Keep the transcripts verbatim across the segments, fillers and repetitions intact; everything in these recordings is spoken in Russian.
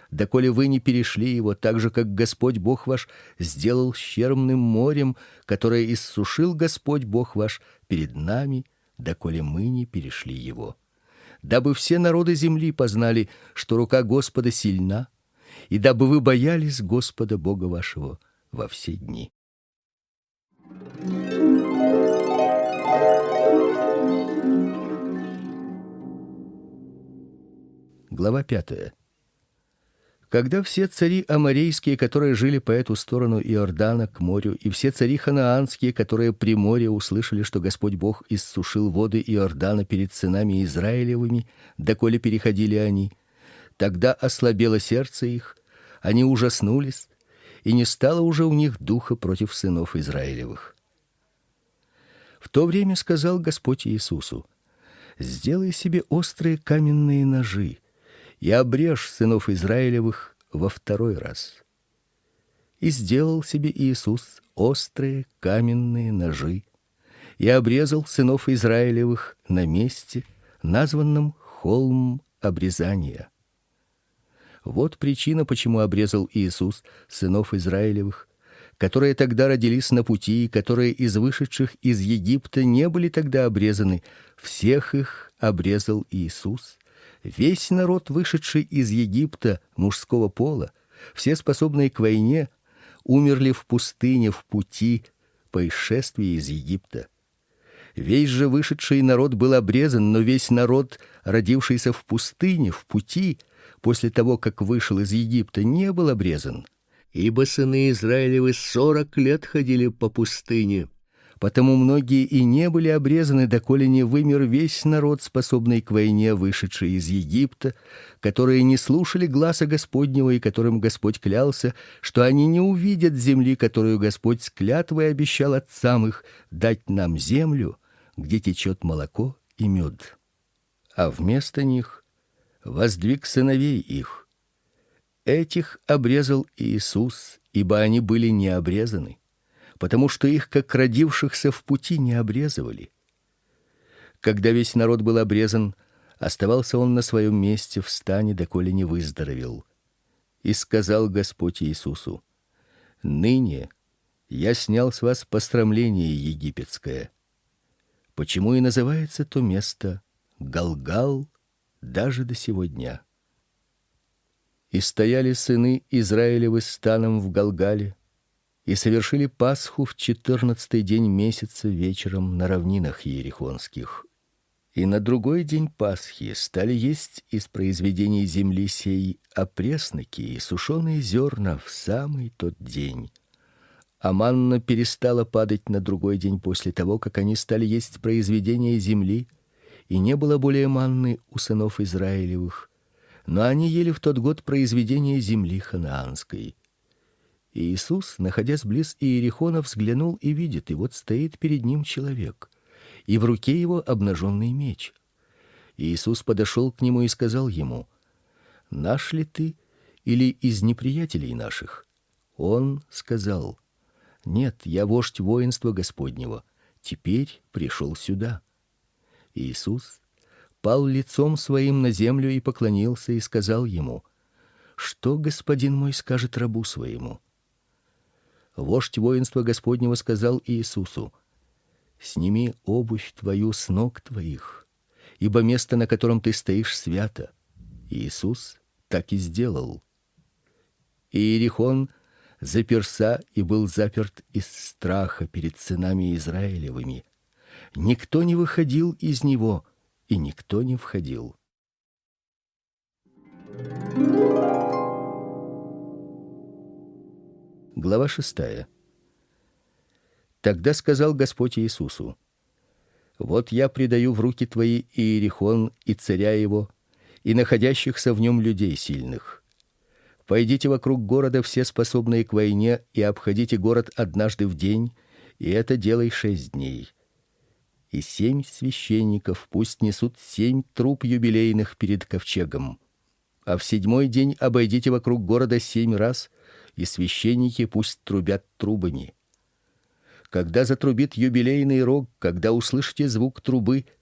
доколе вы не перешли его, так же как Господь Бог ваш сделал с Черным морем, которое иссушил Господь Бог ваш перед нами, доколе мы не перешли его. Дабы все народы земли познали, что рука Господа сильна, и дабы вы боялись Господа Бога вашего во все дни. Глава пятая. Когда все цари аморейские, которые жили по эту сторону Иордана к морю, и все цари ханаанские, которые при море, услышали, что Господь Бог иссушил воды Иордана перед сынами Израилевыми, доколе переходили они, тогда ослабело сердце их, они ужаснулись, и не стало уже у них духа против сынов Израилевых. В то время сказал Господь Иисусу: «Сделай себе острые каменные ножи и обрежь сынов Израилевых во второй раз». И сделал себе Иисус острые каменные ножи и обрезал сынов Израилевых на месте, названном холм обрезания. Вот причина, почему обрезал Иисус сынов Израилевых, которые тогда родились на пути, и которые из вышедших из Египта не были тогда обрезаны. Всех их обрезал Иисус. Весь народ, вышедший из Египта мужского пола, все способные к войне, умерли в пустыне в пути по исшествии из Египта. Весь же вышедший народ был обрезан, но весь народ, родившийся в пустыне в пути после того, как вышел из Египта, не был обрезан. Ибо сыны Израилевы сорок лет ходили по пустыне, потому многие и не были обрезаны, доколе не вымер весь народ, способный к войне, вышедший из Египта, которые не слушали гласа Господнего, и которым Господь клялся, что они не увидят земли, которую Господь с клятвой обещал отцам их дать нам землю, где течет молоко и мед. А вместо них воздвиг сыновей их. Этих обрезал Иисус, ибо они были не обрезаны, потому что их, как родившихся в пути, не обрезывали. Когда весь народ был обрезан, оставался он на своем месте в стане, доколе не выздоровел. И сказал Господь Иисусу: «Ныне я снял с вас посрамление египетское». Почему и называется то место Галгал даже до сего дня. И стояли сыны Израилевы станом в Галгале, и совершили Пасху в четырнадцатый день месяца вечером на равнинах иерихонских. И на другой день Пасхи стали есть из произведений земли сей опресноки и сушеные зерна в самый тот день. А манна перестала падать на другой день после того, как они стали есть произведения земли, и не было более манны у сынов Израилевых, но они ели в тот год произведения земли ханаанской. И Иисус, находясь близ Иерихона, взглянул и видит, и вот стоит перед ним человек, и в руке его обнаженный меч. И Иисус подошел к нему и сказал ему: «Наш ли ты или из неприятелей наших?» Он сказал: «Нет, я вождь воинства Господнего, теперь пришел сюда». Иисус пал лицом своим на землю и поклонился и сказал ему: «Что господин мой скажет рабу своему?» Вождь воинства Господнего сказал Иисусу: «Сними обувь твою с ног твоих, ибо место, на котором ты стоишь, свято». Иисус так и сделал. Иерихон заперся и был заперт из страха перед сынами Израилевыми. Никто не выходил из него, и никто не входил. Глава шестая. Тогда сказал Господь Иисусу: «Вот я предаю в руки твои Иерихон и царя его, и находящихся в нем людей сильных. Пойдите вокруг города все способные к войне, и обходите город однажды в день, и это делай шесть дней. И семь священников пусть несут семь труб юбилейных перед ковчегом. А в седьмой день обойдите вокруг города семь раз, и священники пусть трубят трубами. Когда затрубит юбилейный рог, когда услышите звук трубы,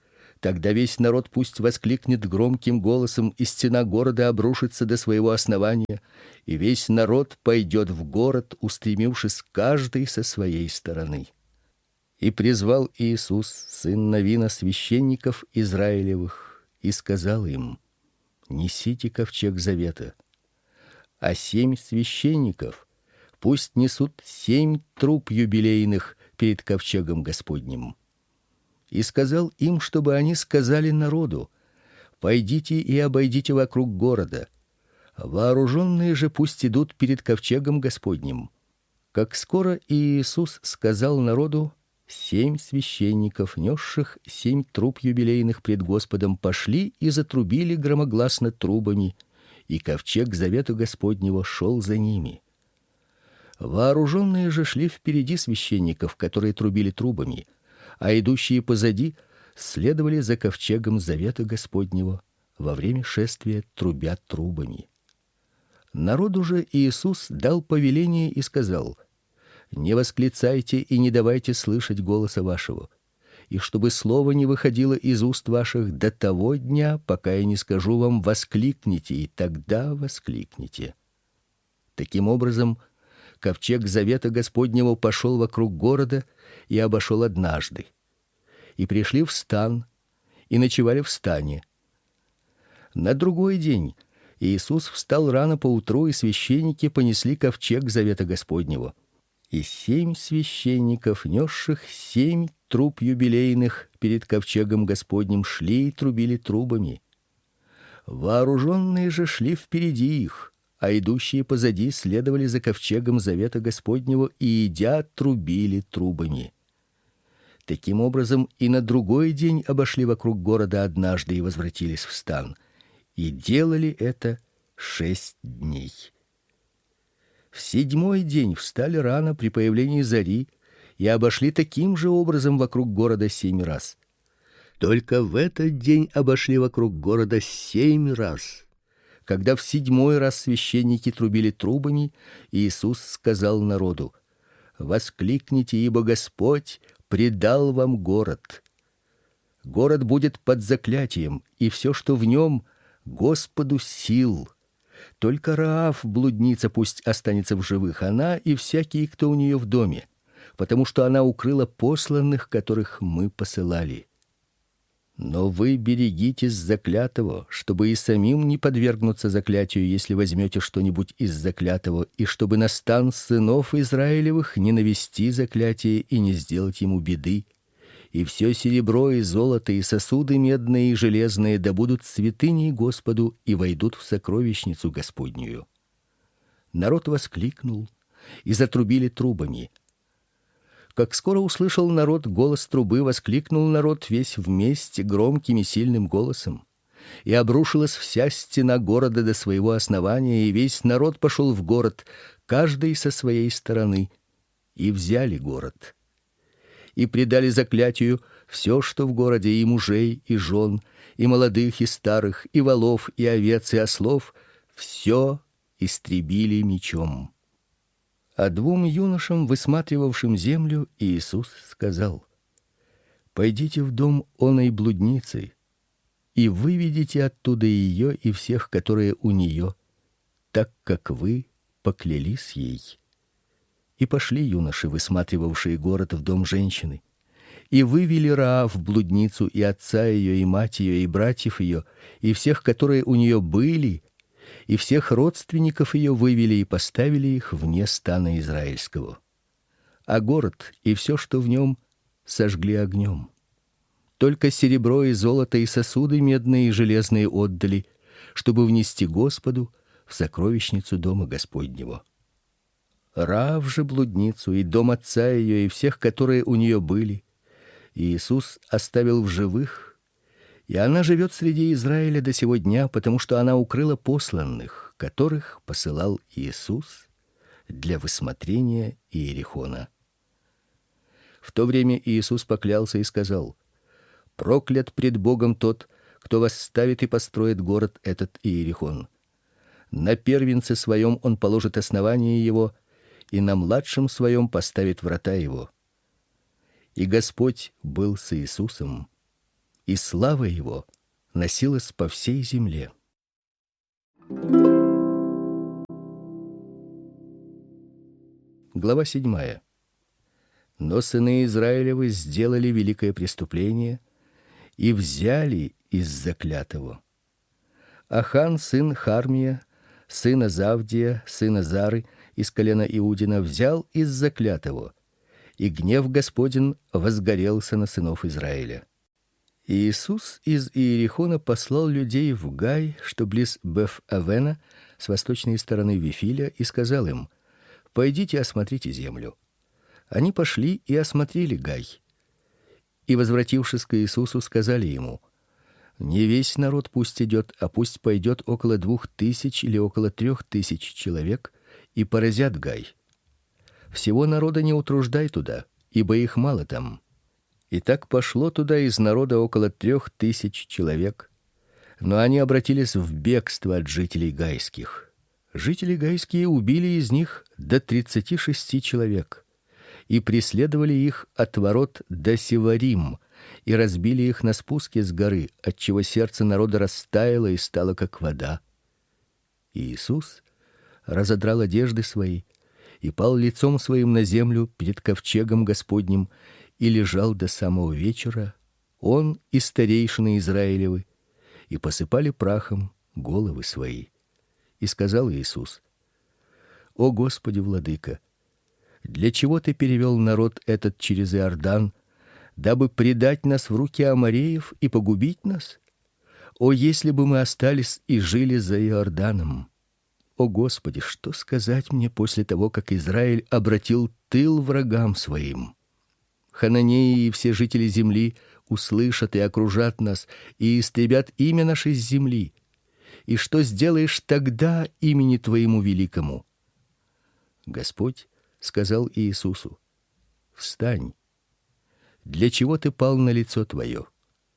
Тогда весь народ пусть воскликнет громким голосом, и стена города обрушится до своего основания, и весь народ пойдет в город, устремившись каждый со своей стороны. И призвал Иисус, сын Навина, священников Израилевых, и сказал им: несите ковчег завета. А семь священников пусть несут семь труб юбилейных перед ковчегом Господним. И сказал им, чтобы они сказали народу: пойдите и обойдите вокруг города. Вооруженные же пусть идут перед ковчегом Господним. Как скоро Иисус сказал народу, семь священников, несших семь труб юбилейных пред Господом, пошли и затрубили громогласно трубами, и ковчег завета Господнего шел за ними. Вооруженные же шли впереди священников, которые трубили трубами, а идущие позади следовали за ковчегом завета Господнего во время шествия, трубя трубами. Народу же Иисус дал повеление и сказал: не восклицайте и не давайте слышать голоса вашего, и чтобы слово не выходило из уст ваших до того дня, пока я не скажу вам: воскликните, и тогда воскликните. Таким образом, ковчег завета Господнего пошел вокруг города и обошел однажды. И пришли в стан, и ночевали в стане. На другой день Иисус встал рано поутру, и священники понесли ковчег завета Господнего. И семь священников, несших семь труб юбилейных перед ковчегом Господним, шли и трубили трубами. Вооруженные же шли впереди их, а идущие позади следовали за ковчегом завета Господнего и, идя, трубили трубами. Таким образом, и на другой день обошли вокруг города однажды и возвратились в стан, и делали это шесть дней. В седьмой день встали рано при появлении зари и обошли таким же образом вокруг города семь раз. Только в этот день обошли вокруг города семь раз. Когда в седьмой раз священники трубили трубами, Иисус сказал народу: воскликните, ибо Господь предал вам город. Город будет под заклятием, и все, что в нем, Господу сил. Только Раав, блудница, пусть останется в живых, она и всякий, кто у нее в доме, потому что она укрыла посланных, которых мы посылали. Но вы берегитесь заклятого, чтобы и самим не подвергнуться заклятию, если возьмете что-нибудь из заклятого, и чтобы на стан сынов Израилевых не навести заклятие и не сделать ему беды. И все серебро и золото и сосуды медные и железные да будут святыней Господу и войдут в сокровищницу Господнюю. Народ воскликнул и затрубили трубами. Как скоро услышал народ голос трубы, воскликнул народ весь вместе громким и сильным голосом. И обрушилась вся стена города до своего основания, и весь народ пошел в город, каждый со своей стороны, и взяли город. И предали заклятию все, что в городе, и мужей, и жен, и молодых, и старых, и волов, и овец, и ослов, все истребили мечом. А двум юношам, высматривавшим землю, Иисус сказал: пойдите в дом оной блудницы и выведите оттуда ее и всех, которые у нее, так как вы поклялись ей. И пошли юноши, высматривавшие город, в дом женщины, и вывели Раав, блудницу, и отца ее, и мать ее, и братьев ее, и всех, которые у нее были, и всех родственников ее вывели и поставили их вне стана израильского. А город и все, что в нем, сожгли огнем. Только серебро и золото и сосуды медные и железные отдали, чтобы внести Господу в сокровищницу дома Господнего. Раав же блудницу и дом отца ее и всех, которые у нее были, Иисус оставил в живых, и она живет среди Израиля до сего дня, потому что она укрыла посланных, которых посылал Иисус для высмотрения Иерихона. В то время Иисус поклялся и сказал: проклят пред Богом тот, кто восставит и построит город этот Иерихон. На первенце своем он положит основание его, и на младшем своем поставит врата его. И Господь был с Иисусом, и слава его носилась по всей земле. Глава седьмая. Но сыны Израилевы сделали великое преступление и взяли из заклятого. Ахан сын Хармия, сына Завдия, сына Зары из колена Иудина, взял из заклятого, и гнев Господень возгорелся на сынов Израиля. И Иисус из Иерихона послал людей в Гай, что близ Беф-Авена, с восточной стороны Вифиля, и сказал им: «Пойдите, осмотрите землю». Они пошли и осмотрели Гай. И, возвратившись к Иисусу, сказали ему: «Не весь народ пусть идет, а пусть пойдет около двух тысяч или около трех тысяч человек, и поразят Гай. Всего народа не утруждай туда, ибо их мало там». И так пошло туда из народа около трех тысяч человек, но они обратились в бегство от жителей гайских. Жители гайские убили из них до тридцати шести человек и преследовали их от ворот до Севарим и разбили их на спуске с горы, отчего сердце народа растаяло и стало как вода. И Иисус разодрал одежды свои и пал лицом своим на землю перед ковчегом Господним и лежал до самого вечера, он и старейшины Израилевы, и посыпали прахом головы свои. И сказал Иисус: «О Господи, владыка, для чего ты перевел народ этот через Иордан, дабы предать нас в руки амореев и погубить нас? О, если бы мы остались и жили за Иорданом! О Господи, что сказать мне после того, как Израиль обратил тыл врагам своим? Хананеи и все жители земли услышат и окружат нас и истребят имя наше с земли. И что сделаешь тогда имени твоему великому?» Господь сказал Иисусу: «Встань. Для чего ты пал на лицо твое?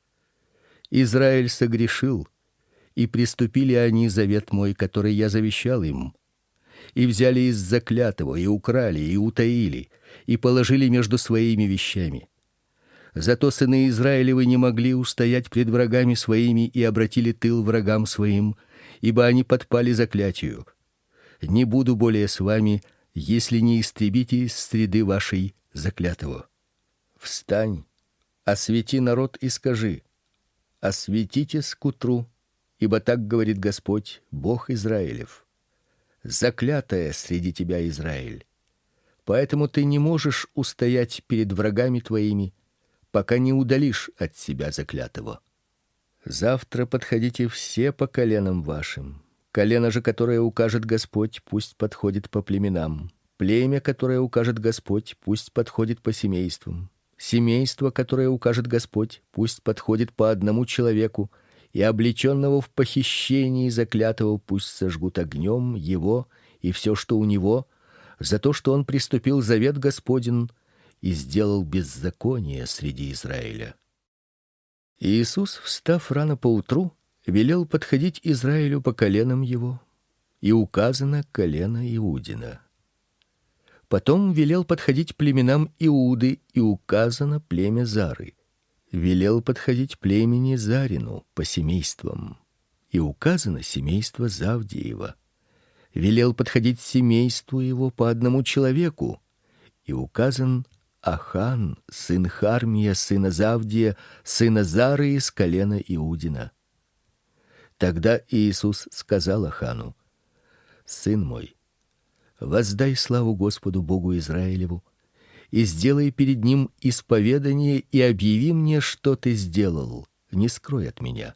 Израиль согрешил, и приступили они завет мой, который я завещал им, и взяли из заклятого, и украли, и утаили, и положили между своими вещами. Зато сыны Израилевы не могли устоять пред врагами своими и обратили тыл врагам своим, ибо они подпали заклятию. Не буду более с вами, если не истребите из среды вашей заклятого. Встань, освети народ и скажи: осветитесь к утру, ибо так говорит Господь, Бог Израилев: заклятая среди тебя Израиль. Поэтому ты не можешь устоять перед врагами твоими, пока не удалишь от себя заклятого. Завтра подходите все по коленам вашим. Колено же, которое укажет Господь, пусть подходит по племенам. Племя, которое укажет Господь, пусть подходит по семействам. Семейство, которое укажет Господь, пусть подходит по одному человеку, и облеченного в похищении заклятого пусть сожгут огнем его и все, что у него, за то, что он приступил завет Господень и сделал беззаконие среди Израиля». Иисус, встав рано поутру, велел подходить Израилю по коленам его, и указано колено Иудина. Потом велел подходить племенам Иуды, и указано племя Зары. Велел подходить племени Зарину по семействам, и указано семейство Завдиева. Велел подходить семейству его по одному человеку, и указан Ахан, сын Хармия, сына Завдия, сына Зары из колена Иудина. Тогда Иисус сказал Ахану: «Сын мой, воздай славу Господу Богу Израилеву, и сделай перед ним исповедание, и объяви мне, что ты сделал, не скрой от меня».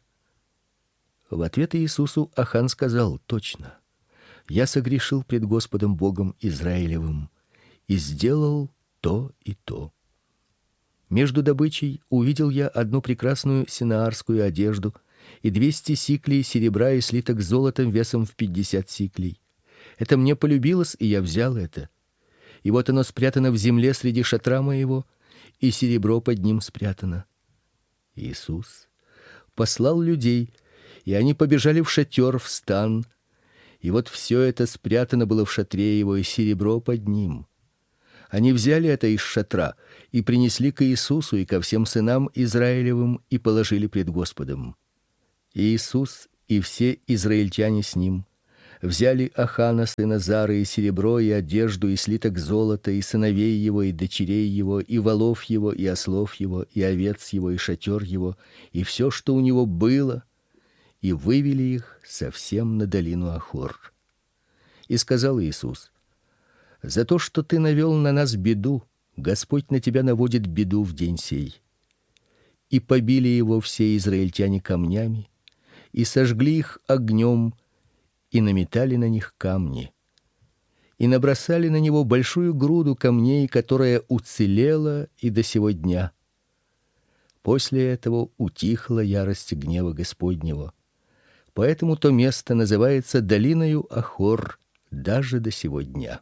В ответ Иисусу Ахан сказал: «Точно, я согрешил пред Господом Богом Израилевым и сделал то и то. Между добычей увидел я одну прекрасную синаарскую одежду и двести сиклей серебра и слиток золотом весом в пятьдесят сиклей. Это мне полюбилось, и я взял это. И вот оно спрятано в земле среди шатра моего, и серебро под ним спрятано». Иисус послал людей, и они побежали в шатер, в стан, и вот все это спрятано было в шатре его, и серебро под ним. Они взяли это из шатра и принесли к Иисусу и ко всем сынам Израилевым и положили пред Господом. Иисус и все израильтяне с ним взяли Ахана сына Зары и серебро и одежду и слиток золота и сыновей его и дочерей его и волов его и ослов его и овец его и шатер его и все, что у него было, и вывели их совсем на долину Ахор. И сказал Иисус: за то, что ты навел на нас беду, Господь на тебя наводит беду в день сей. И побили его все израильтяне камнями, и сожгли их огнем, и наметали на них камни, и набросали на него большую груду камней, которая уцелела и до сего дня. После этого утихла ярость гнева Господнего. Поэтому то место называется долиною Ахор даже до сего дня.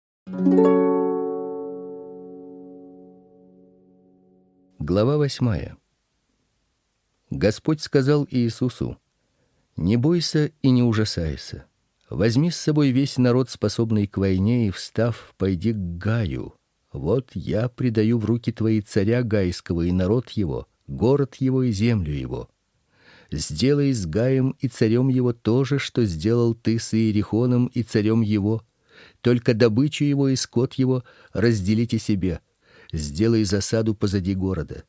Глава восьмая. Господь сказал Иисусу: не бойся и не ужасайся. Возьми с собой весь народ, способный к войне, и, встав, пойди к Гаю. Вот я предаю в руки твои царя Гайского и народ его, город его и землю его. Сделай с Гаем и царем его то же, что сделал ты с Иерихоном и царем его. Только добычу его и скот его разделите себе. Сделай засаду позади города.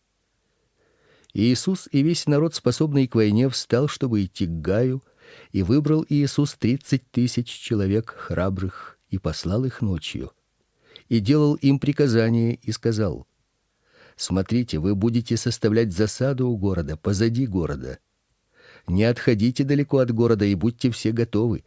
Иисус и весь народ, способный к войне, встал, чтобы идти к Гаю, и выбрал Иисус тридцать тысяч человек храбрых и послал их ночью. И делал им приказание и сказал: смотрите, вы будете составлять засаду у города, позади города. Не отходите далеко от города и будьте все готовы.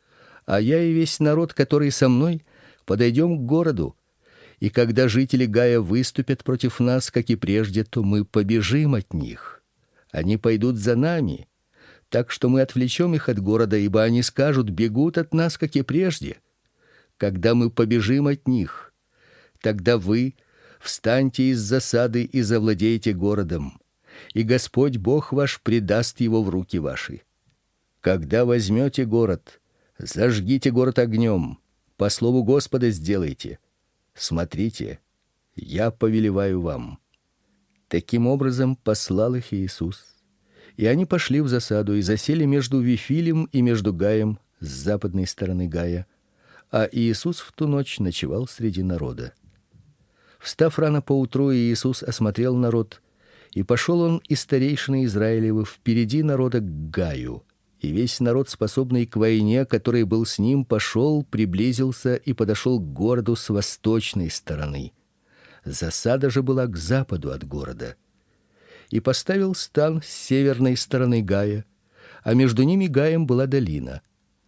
А я и весь народ, который со мной, подойдем к городу. И когда жители Гая выступят против нас, как и прежде, то мы побежим от них. Они пойдут за нами, так что мы отвлечем их от города, ибо они скажут: бегут от нас, как и прежде. Когда мы побежим от них, тогда вы встаньте из засады и завладеете городом, и Господь Бог ваш предаст его в руки ваши. Когда возьмете город, зажгите город огнем, по слову Господа сделайте. Смотрите, я повелеваю вам. Таким образом послал их Иисус. И они пошли в засаду и засели между Вифилем и между Гаем с западной стороны Гая, а Иисус в ту ночь ночевал среди народа. Встав рано поутру, Иисус осмотрел народ, и пошел он и старейшины Израилевы впереди народа к Гаю. И весь народ, способный к войне, который был с ним, пошел, приблизился и подошел к городу с восточной стороны. Засада же была к западу от города. И поставил стан с северной стороны Гая, а между ними Гаем была долина.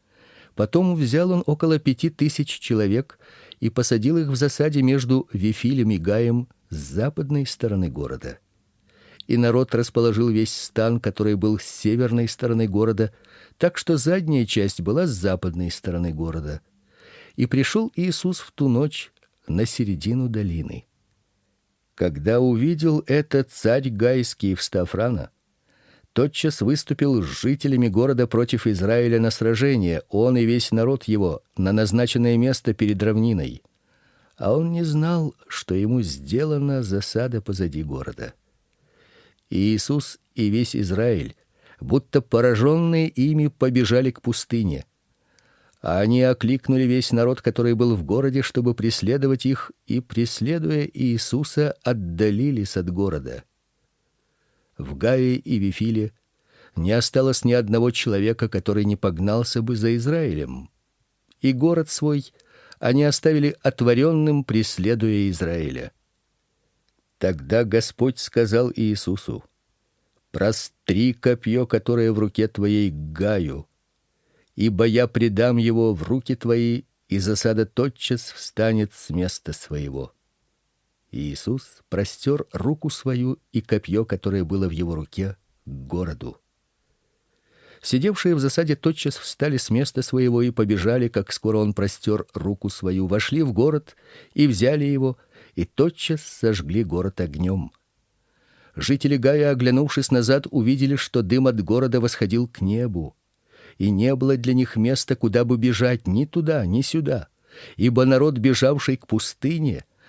Потом взял он около пяти тысяч человек и посадил их в засаде между Вифилем и Гаем с западной стороны города. И народ расположил весь стан, который был с северной стороны города, так что задняя часть была с западной стороны города. И пришел Иисус в ту ночь на середину долины. Когда увидел это царь Гайский, встав рано, тотчас выступил с жителями города против Израиля на сражение, он и весь народ его, на назначенное место перед равниной. А он не знал, что ему сделана засада позади города. И Иисус и весь Израиль, будто пораженные ими, побежали к пустыне. А они окликнули весь народ, который был в городе, чтобы преследовать их, и, преследуя Иисуса, отдалились от города. В Гае и Вифиле не осталось ни одного человека, который не погнался бы за Израилем. И город свой они оставили отворенным, преследуя Израиля. Тогда Господь сказал Иисусу: простри копье, которое в руке твоей, к Гаю, ибо я предам его в руки твои, и засада тотчас встанет с места своего. Иисус простер руку свою, и копье, которое было в его руке, к городу. Сидевшие в засаде тотчас встали с места своего и побежали, как скоро он простер руку свою, вошли в город и взяли его, и тотчас сожгли город огнем. Жители Гая, оглянувшись назад, увидели, что дым от города восходил к небу, и не было для них места, куда бы бежать, ни туда, ни сюда, ибо народ, бежавший к пустыне,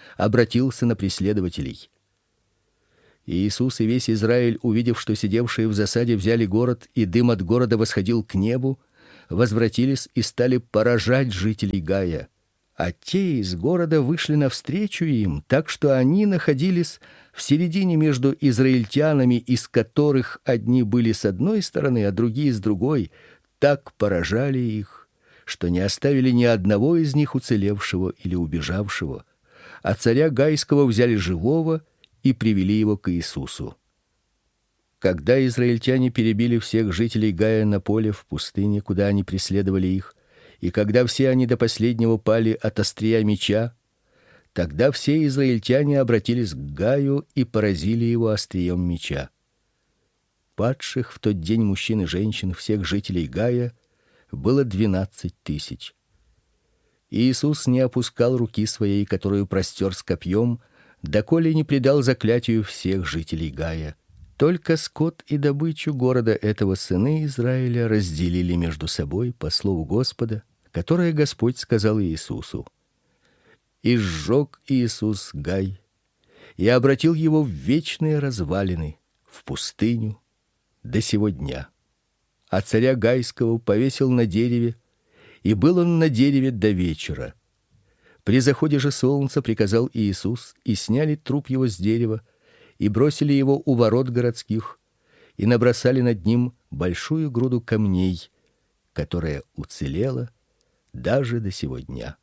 обратился на преследователей. Иисус и весь Израиль, увидев, что сидевшие в засаде взяли город, и дым от города восходил к небу, возвратились и стали поражать жителей Гая. А те из города вышли навстречу им, так что они находились в середине между израильтянами, из которых одни были с одной стороны, а другие с другой, так поражали их, что не оставили ни одного из них уцелевшего или убежавшего. А царя Гайского взяли живого и привели его к Иисусу. Когда израильтяне перебили всех жителей Гая на поле в пустыне, куда они преследовали их, и когда все они до последнего пали от острия меча, тогда все израильтяне обратились к Гаю и поразили его острием меча. Падших в тот день мужчин и женщин, всех жителей Гая, было двенадцать тысяч. Иисус не опускал руки своей, которую простер с копьем, доколе не предал заклятию всех жителей Гая. Только скот и добычу города этого сыны Израиля разделили между собой по слову Господа, которое Господь сказал Иисусу. И сжег Иисус Гай, и обратил его в вечные развалины, в пустыню до сего дня. А царя Гайского повесил на дереве, и был он на дереве до вечера. При заходе же солнца приказал Иисус, и сняли труп его с дерева, и бросили его у ворот городских, и набросали над ним большую груду камней, которая уцелела даже до сего дня.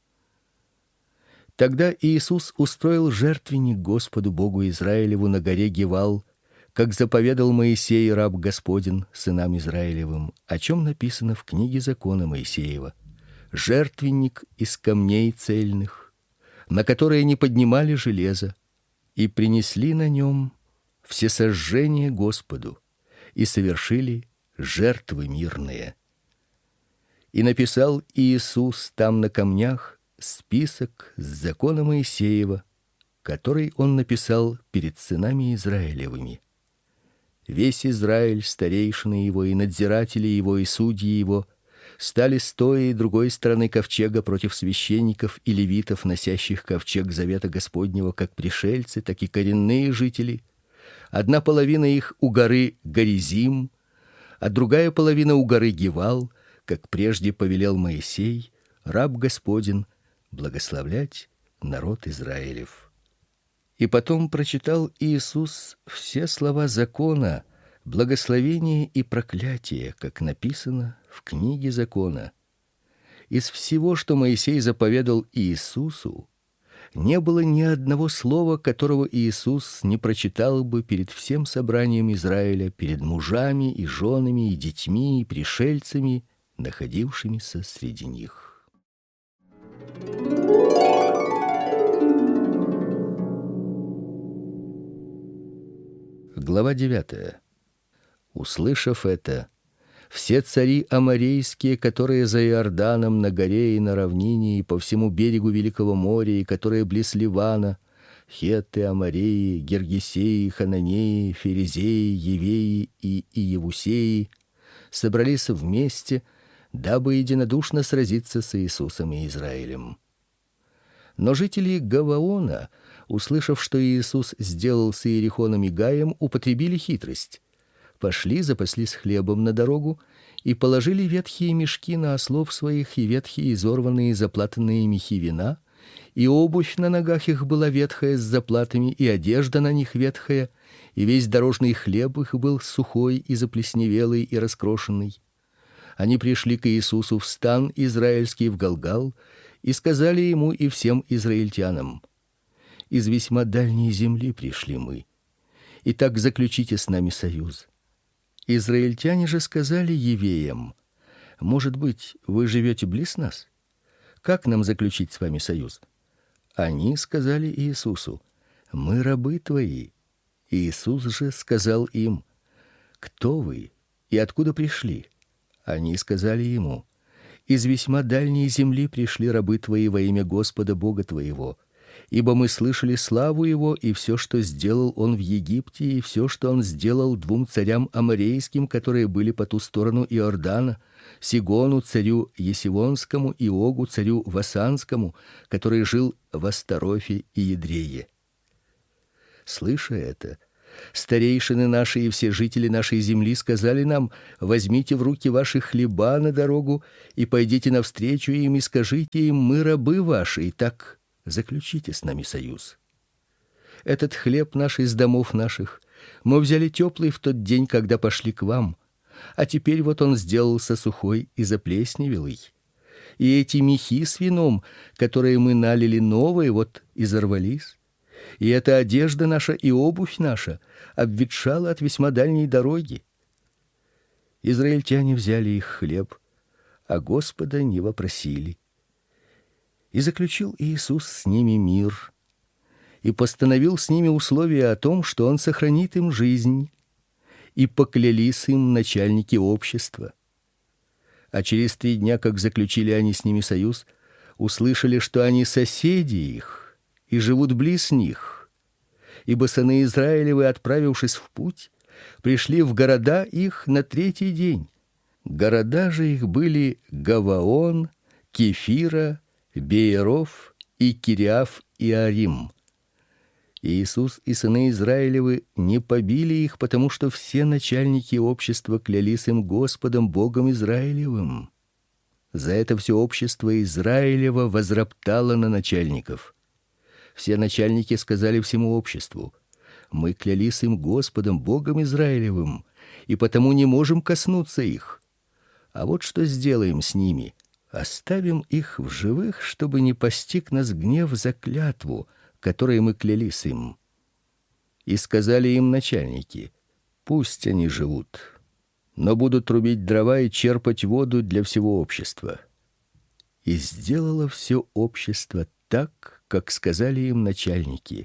Тогда Иисус устроил жертвенник Господу Богу Израилеву на горе Гивал, как заповедал Моисей, раб Господень, сынам Израилевым, о чем написано в книге закона Моисеева: жертвенник из камней цельных, на которые не поднимали железа, и принесли на нем всесожжение Господу, и совершили жертвы мирные. И написал Иисус там на камнях список с закона Моисеева, который он написал перед сынами Израилевыми. Весь Израиль, старейшины его и надзиратели его и судьи его, стали с той и другой стороны ковчега против священников и левитов, носящих ковчег завета Господнего, как пришельцы, так и коренные жители. Одна половина их у горы Горизим, а другая половина у горы Гивал, как прежде повелел Моисей, раб Господень, благословлять народ Израилев. И потом прочитал Иисус все слова закона, благословение и проклятие, как написано в книге закона. Из всего, что Моисей заповедал Иисусу, не было ни одного слова, которого Иисус не прочитал бы перед всем собранием Израиля, перед мужами и женами и детьми и пришельцами, находившимися среди них. Глава девятая. Услышав это, все цари аморейские, которые за Иорданом на горе и на равнине и по всему берегу Великого моря, и которые близ Ливана, хетты, амореи, гергесеи, хананеи, ферезеи, евеи и иевусеи, собрались вместе, дабы единодушно сразиться с Иисусом и Израилем. Но жители Гаваона, услышав, что Иисус сделал с Иерихоном и Гаем, употребили хитрость. Пошли, запаслись хлебом на дорогу и положили ветхие мешки на ослов своих и ветхие изорванные заплатанные мехи вина, и обувь на ногах их была ветхая с заплатами, и одежда на них ветхая, и весь дорожный хлеб их был сухой и заплесневелый и раскрошенный. Они пришли к Иисусу в стан израильский в Галгал и сказали ему и всем израильтянам: из весьма дальней земли пришли мы. Итак, заключите с нами союз. Израильтяне же сказали евеям: может быть, вы живете близ нас? Как нам заключить с вами союз? Они сказали Иисусу: мы рабы твои. Иисус же сказал им: кто вы и откуда пришли? Они сказали ему: из весьма дальней земли пришли рабы твои во имя Господа Бога твоего. Ибо мы слышали славу его и все, что сделал он в Египте, и все, что он сделал двум царям аморейским, которые были по ту сторону Иордана, Сигону царю Есивонскому и Огу царю Васанскому, который жил в Астарофе и Едрее. Слыша это, старейшины наши и все жители нашей земли сказали нам: возьмите в руки ваши хлеба на дорогу и пойдите навстречу им и скажите им: мы рабы ваши, и так заключите с нами союз. Этот хлеб наш из домов наших мы взяли теплый в тот день, когда пошли к вам, а теперь вот он сделался сухой и заплесневелый. И эти мехи с вином, которые мы налили новые, вот изорвались. И эта одежда наша и обувь наша обветшала от весьма дальней дороги. Израильтяне взяли их хлеб, а Господа не вопросили. И заключил Иисус с ними мир, и постановил с ними условия о том, что он сохранит им жизнь, и поклялись им начальники общества. А через три дня, как заключили они с ними союз, услышали, что они соседи их и живут близ них. Ибо сыны Израилевы, отправившись в путь, пришли в города их на третий день. Города же их были Гаваон, Кефира, Бееров и Кириаф Иарим. Иисус и сыны Израилевы не побили их, потому что все начальники общества клялись им Господом Богом Израилевым. За это все общество Израилева возроптало на начальников. Все начальники сказали всему обществу: мы клялись им Господом Богом Израилевым, и потому не можем коснуться их. А вот что сделаем с ними: оставим их в живых, чтобы не постиг нас гнев за клятву, которой мы клялись им. И сказали им начальники: пусть они живут, но будут рубить дрова и черпать воду для всего общества. И сделало все общество так, как сказали им начальники.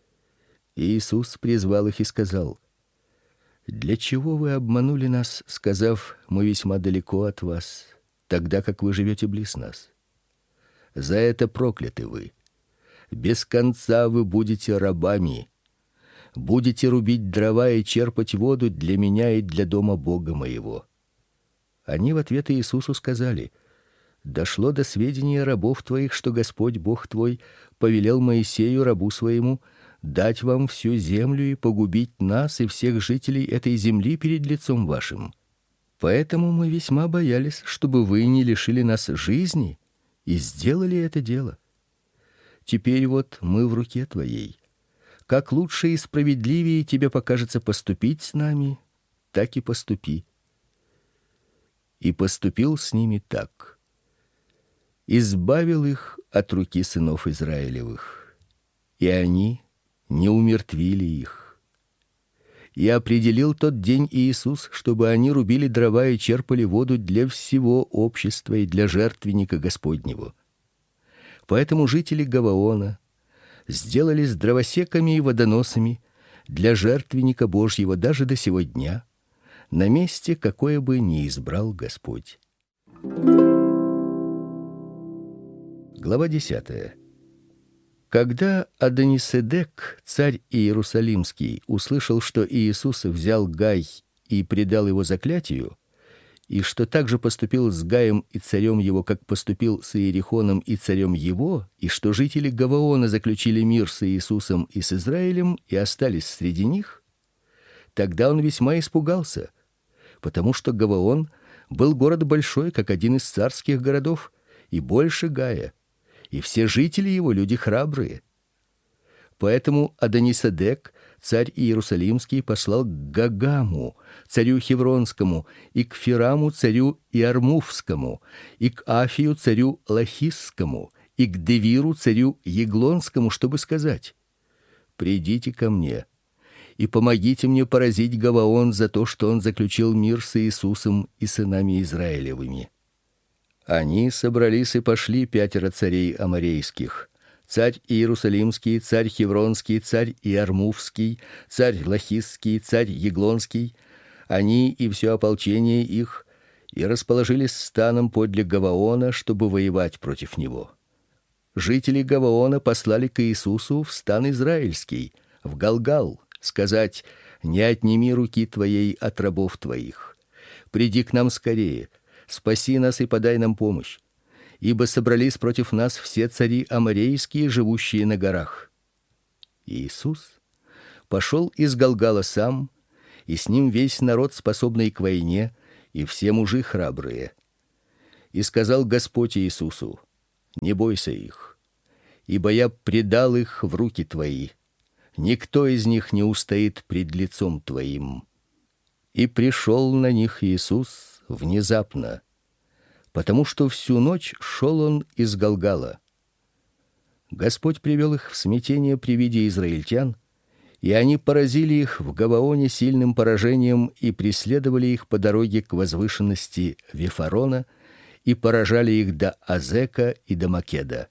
И Иисус призвал их и сказал: для чего вы обманули нас, сказав: мы весьма далеко от вас, тогда как вы живете близ нас? За это прокляты вы. Без конца вы будете рабами. Будете рубить дрова и черпать воду для меня и для дома Бога моего. Они в ответ Иисусу сказали: дошло до сведения рабов твоих, что Господь Бог твой повелел Моисею, рабу своему, дать вам всю землю и погубить нас и всех жителей этой земли перед лицом вашим. Поэтому мы весьма боялись, чтобы вы не лишили нас жизни, и сделали это дело. Теперь вот мы в руке твоей. Как лучше и справедливее тебе покажется поступить с нами, так и поступи. И поступил с ними так. Избавил их от руки сынов Израилевых, и они не умертвили их. И определил тот день Иисус, чтобы они рубили дрова и черпали воду для всего общества и для жертвенника Господнего. Поэтому жители Гаваона сделались дровосеками и водоносами для жертвенника Божьего даже до сего дня, на месте, какое бы ни избрал Господь. Глава десятая. Когда Адониседек, царь Иерусалимский, услышал, что Иисус взял Гай и предал его заклятию, и что также поступил с Гаем и царем его, как поступил с Иерихоном и царем его, и что жители Гаваона заключили мир с Иисусом и с Израилем и остались среди них, тогда он весьма испугался, потому что Гаваон был город большой, как один из царских городов, и больше Гая, и все жители его люди храбрые. Поэтому Адониседек, царь Иерусалимский, послал к Гагаму, царю Хевронскому, и к Фираму, царю Иармувскому, и к Афию, царю Лахисскому, и к Девиру, царю Еглонскому, чтобы сказать: придите ко мне и помогите мне поразить Гаваон за то, что он заключил мир с Иисусом и сынами Израилевыми. Они собрались и пошли, пятеро царей аморейских: царь Иерусалимский, царь Хевронский, царь Иармувский, царь Лахисский, царь Еглонский, они и все ополчение их, и расположились станом подле Гаваона, чтобы воевать против него. Жители Гаваона послали к Иисусу в стан израильский, в Галгал, сказать: не отними руки твоей от рабов твоих. Приди к нам скорее, спаси нас и подай нам помощь, ибо собрались против нас все цари аморейские, живущие на горах. Иисус пошел из Галгала сам, и с ним весь народ, способный к войне, и все мужи храбрые. И сказал Господь Иисусу: не бойся их, ибо я предал их в руки твои. Никто из них не устоит пред лицом твоим. И пришел на них Иисус внезапно, потому что всю ночь шел он из Галгала. Господь привел их в смятение при виде израильтян, и они поразили их в Гаваоне сильным поражением и преследовали их по дороге к возвышенности Вифарона и поражали их до Азека и до Македа.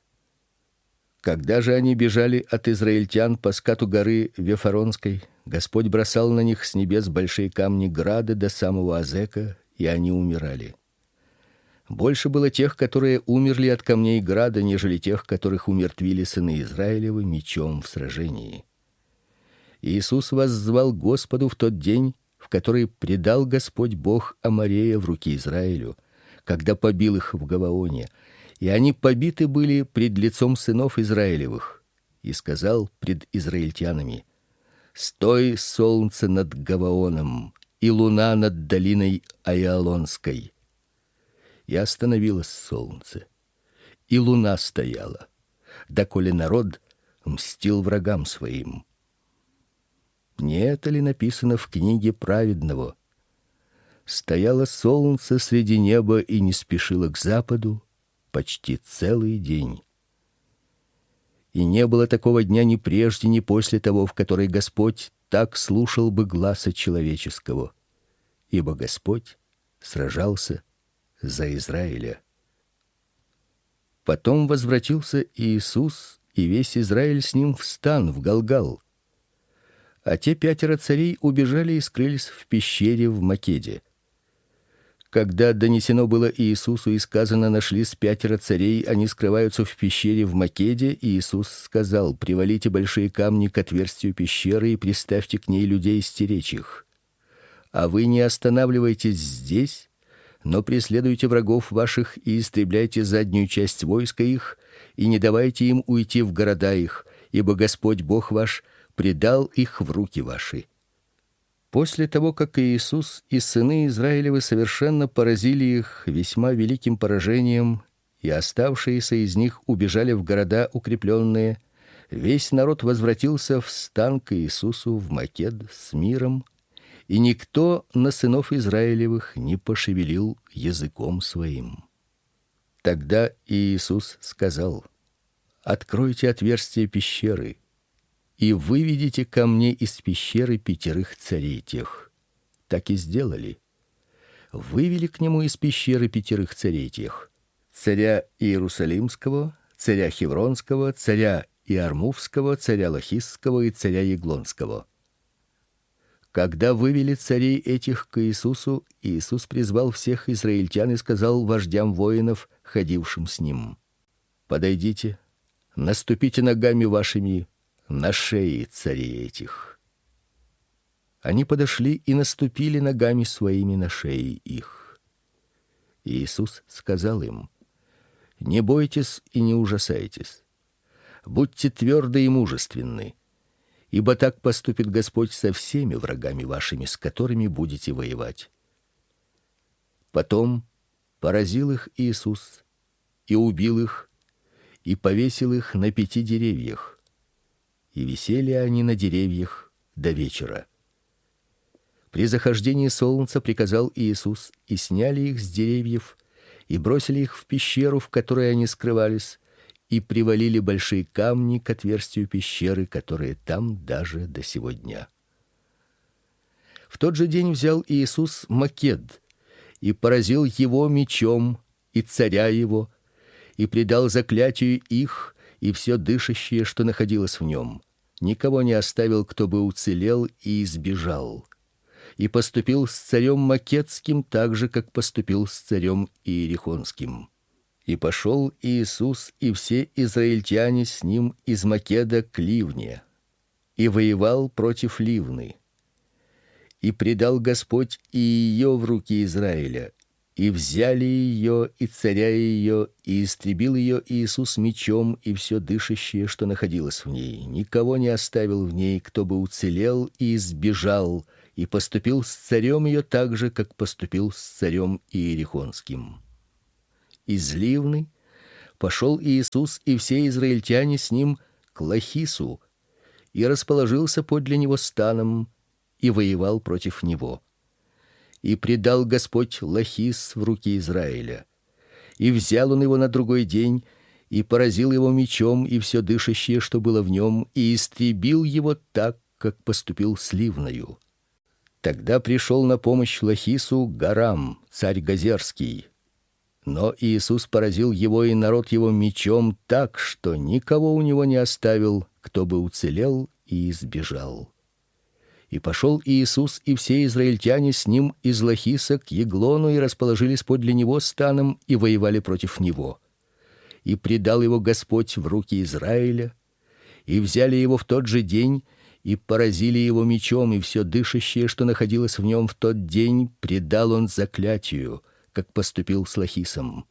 Когда же они бежали от израильтян по скату горы Вифаронской, Господь бросал на них с небес большие камни грады до самого Азека, и они умирали. Больше было тех, которые умерли от камней града, нежели тех, которых умертвили сыны Израилевы мечом в сражении. Иисус воззвал Господу в тот день, в который предал Господь Бог Аморея в руки Израилю, когда побил их в Гаваоне, и они побиты были пред лицом сынов Израилевых, и сказал пред израильтянами: «Стой, солнце над Гаваоном, и луна над долиной Аиалонской». И остановилось солнце, и луна стояла, доколе народ мстил врагам своим. Не это ли написано в книге праведного? Стояло солнце среди неба и не спешило к западу почти целый день. И не было такого дня ни прежде, ни после того, в который Господь так слушал бы гласа человеческого, ибо Господь сражался за Израиля. Потом возвратился Иисус и весь Израиль с ним в стан в Галгал. А те пятеро царей убежали и скрылись в пещере в Македе. Когда донесено было Иисусу и сказано: нашлись пятеро царей, они скрываются в пещере в Македе, Иисус сказал: привалите большие камни к отверстию пещеры и приставьте к ней людей стеречь их. А вы не останавливайтесь здесь, но преследуйте врагов ваших и истребляйте заднюю часть войска их, и не давайте им уйти в города их, ибо Господь Бог ваш предал их в руки ваши. После того, как Иисус и сыны Израилевы совершенно поразили их весьма великим поражением, и оставшиеся из них убежали в города укрепленные, весь народ возвратился в стан к Иисусу в Макед с миром, и никто на сынов Израилевых не пошевелил языком своим. Тогда Иисус сказал: откройте отверстие пещеры и выведите ко мне из пещеры пятерых царей тех. Так и сделали. Вывели к нему из пещеры пятерых царей тех: царя Иерусалимского, царя Хевронского, царя Иармувского, царя Лахисского и царя Еглонского. Когда вывели царей этих к Иисусу, Иисус призвал всех израильтян и сказал вождям воинов, ходившим с ним: подойдите, наступите ногами вашими на шеи царей этих. Они подошли и наступили ногами своими на шеи их. Иисус сказал им: не бойтесь и не ужасайтесь. Будьте тверды и мужественны, ибо так поступит Господь со всеми врагами вашими, с которыми будете воевать. Потом поразил их Иисус и убил их, и повесил их на пяти деревьях. И висели они на деревьях до вечера. При захождении солнца приказал Иисус, и сняли их с деревьев, и бросили их в пещеру, в которой они скрывались, и привалили большие камни к отверстию пещеры, которые там даже до сего дня. В тот же день взял Иисус Макед и поразил его мечом и царя его, и предал заклятию их и все дышащее, что находилось в нем. Никого не оставил, кто бы уцелел и избежал. И поступил с царем Македским так же, как поступил с царем Иерихонским. И пошел Иисус и все израильтяне с ним из Македа к Ливне, и воевал против Ливны. И предал Господь и ее в руки Израиля, И взяли ее, и царя ее, и истребил ее Иисус мечом, и все дышащее, что находилось в ней. Никого не оставил в ней, кто бы уцелел и избежал, и поступил с царем ее так же, как поступил с царем Иерихонским. Из Ливны пошел Иисус и все израильтяне с ним к Лахису, и расположился подле него станом, и воевал против него. И предал Господь Лахис в руки Израиля. И взял он его на другой день, и поразил его мечом, и все дышащее, что было в нем, и истребил его так, как поступил с Ливною. Тогда пришел на помощь Лахису Гарам, царь Газерский. Но Иисус поразил его и народ его мечом так, что никого у него не оставил, кто бы уцелел и избежал. И пошел Иисус и все израильтяне с ним из Лахиса к Еглону и расположились подле него станом и воевали против него. И предал его Господь в руки Израиля, и взяли его в тот же день и поразили его мечом, и все дышащее, что находилось в нем в тот день, предал он заклятию, как поступил с Лахисом.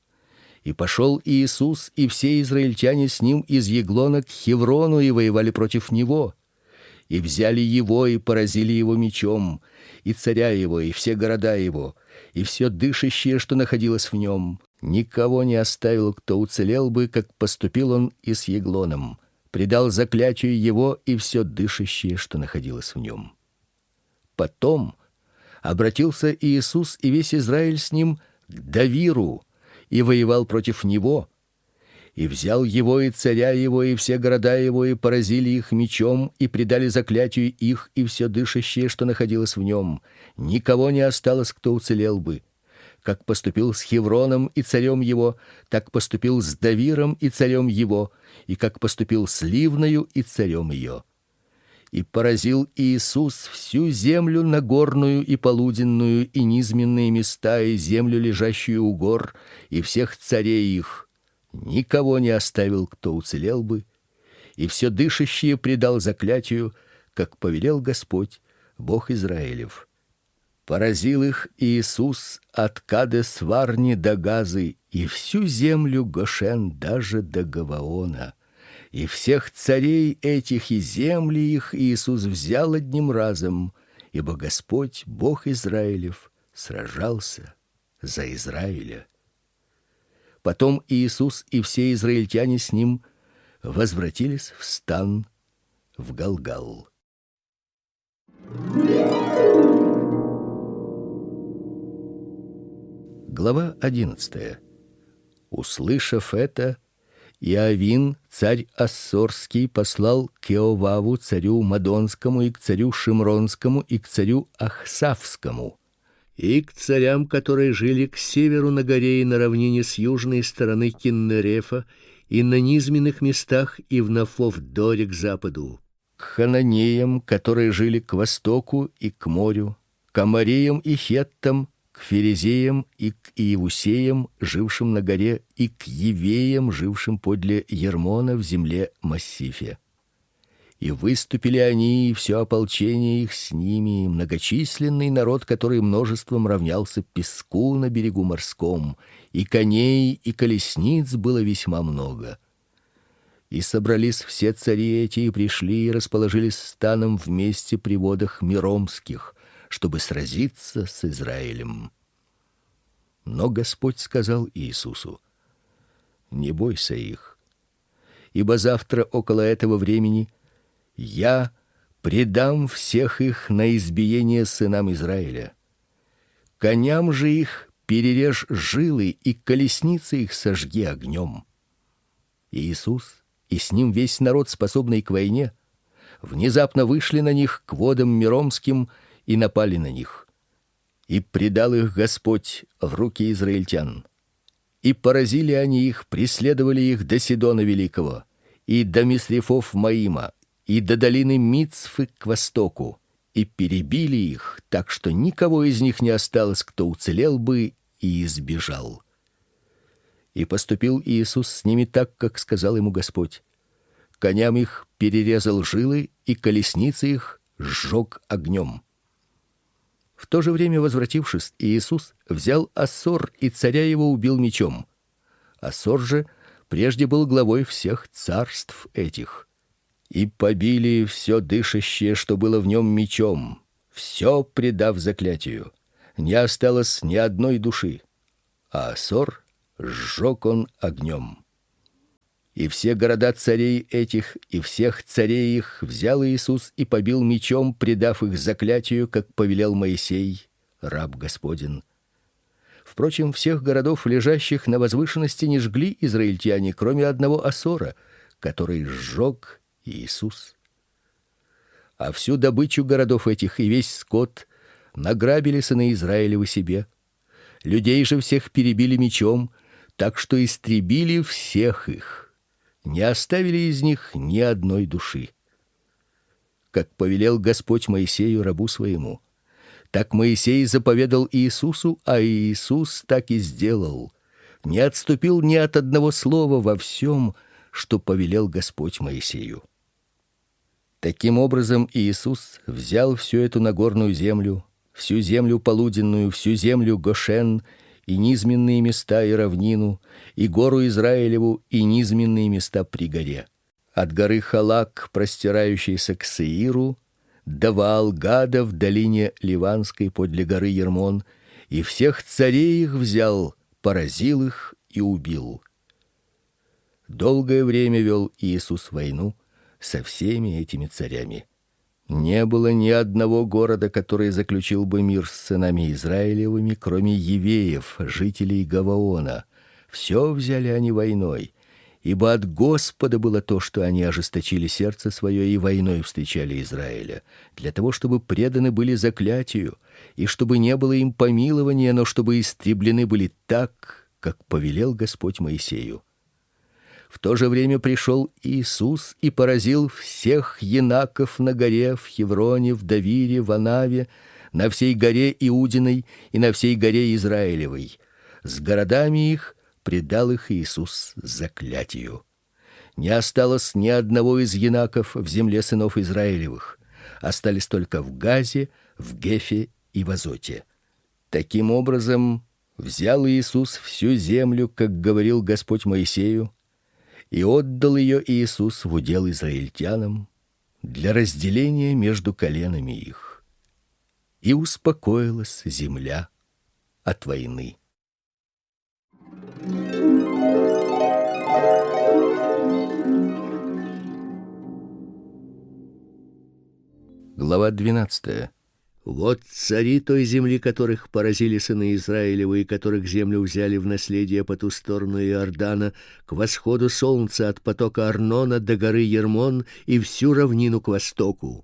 И пошел Иисус и все израильтяне с ним из Еглона к Хеврону и воевали против него. И взяли его и поразили его мечом, и царя его, и все города его, и все дышащее, что находилось в нем. Никого не оставил, кто уцелел бы, как поступил он и с Еглоном. Предал заклятию его и все дышащее, что находилось в нем. Потом обратился Иисус и весь Израиль с ним к Давиру и воевал против него. И взял его и царя его, и все города его, и поразили их мечом, и предали заклятию их, и все дышащее, что находилось в нем. Никого не осталось, кто уцелел бы. Как поступил с Хевроном и царем его, так поступил с Давиром и царем его, и как поступил с Ливною и царем ее. И поразил Иисус всю землю нагорную и полуденную, и низменные места, и землю, лежащую у гор, и всех царей их. Никого не оставил, кто уцелел бы, и все дышащее предал заклятию, как повелел Господь, Бог Израилев. Поразил их Иисус от Кадес-Варни до Газы, и всю землю Гошен даже до Гаваона. И всех царей этих и земли их Иисус взял одним разом, ибо Господь, Бог Израилев, сражался за Израиля. Потом Иисус и все израильтяне с ним возвратились в стан в Галгал. Глава одиннадцатая. Услышав это, Иовин, царь Ассорский, послал к Иоваву, царю Мадонскому, и к царю Шимронскому, и к царю Ахсавскому, и к царям, которые жили к северу на горе и на равнине с южной стороны Киннерефа, и на низменных местах, и в Нафов-Доре к западу, к хананеям, которые жили к востоку и к морю, к амореям и хеттам, к ферезеям и к иевусеям, жившим на горе, и к евеям, жившим подле Ермона в земле Массифе. И выступили они, и все ополчение их с ними, и многочисленный народ, который множеством равнялся песку на берегу морском, и коней, и колесниц было весьма много. И собрались все цари эти, и пришли, и расположились станом вместе при водах Миромских, чтобы сразиться с Израилем. Но Господь сказал Иисусу: «Не бойся их, ибо завтра около этого времени я предам всех их на избиение сынам Израиля. Коням же их перережь жилы, и колесницы их сожги огнем». Иисус и с ним весь народ, способный к войне, внезапно вышли на них к водам Миромским и напали на них. И предал их Господь в руки израильтян. И поразили они их, преследовали их до Сидона Великого, и до Мисрефов Маима, и до долины Мицфы к востоку, и перебили их, так что никого из них не осталось, кто уцелел бы и избежал. И поступил Иисус с ними так, как сказал ему Господь. Коням их перерезал жилы, и колесницы их сжег огнем. В то же время, возвратившись, Иисус взял Ассор, и царя его убил мечом. Ассор же прежде был главой всех царств этих. И побили все дышащее, что было в нем, мечом, все предав заклятию. Не осталось ни одной души, а Ассор сжег он огнем. И все города царей этих и всех царей их взял Иисус и побил мечом, предав их заклятию, как повелел Моисей, раб Господень. Впрочем, всех городов, лежащих на возвышенности, не жгли израильтяне, кроме одного Ассора, который сжег Иисус. А всю добычу городов этих и весь скот награбили сыны Израилевы себе. Людей же всех перебили мечом, так что истребили всех их. Не оставили из них ни одной души. Как повелел Господь Моисею, рабу своему, так Моисей заповедал Иисусу, а Иисус так и сделал. Не отступил ни от одного слова во всем, что повелел Господь Моисею. Таким образом, Иисус взял всю эту нагорную землю, всю землю полуденную, всю землю Гошен, и низменные места и равнину, и гору Израилеву, и низменные места при горе. От горы Халак, простирающейся к Сеиру, до Ваал-Гада в долине Ливанской подле горы Ермон, и всех царей их взял, поразил их и убил. Долгое время вел Иисус войну со всеми этими царями. Не было ни одного города, который заключил бы мир с сынами Израилевыми, кроме евеев, жителей Гаваона. Все взяли они войной, ибо от Господа было то, что они ожесточили сердце свое и войной встречали Израиля, для того, чтобы преданы были заклятию, и чтобы не было им помилования, но чтобы истреблены были так, как повелел Господь Моисею. В то же время пришел Иисус и поразил всех енаков на горе, в Хевроне, в Давире, в Анаве, на всей горе Иудиной и на всей горе Израилевой. С городами их предал их Иисус заклятию. Не осталось ни одного из енаков в земле сынов Израилевых. Остались только в Газе, в Гефе и в Азоте. Таким образом, взял Иисус всю землю, как говорил Господь Моисею, и отдал ее Иисус в удел израильтянам для разделения между коленами их. И успокоилась земля от войны. Глава двенадцатая. Вот цари той земли, которых поразили сыны Израилевы, и которых землю взяли в наследие по ту сторону Иордана, к восходу солнца от потока Арнона до горы Ермон и всю равнину к востоку.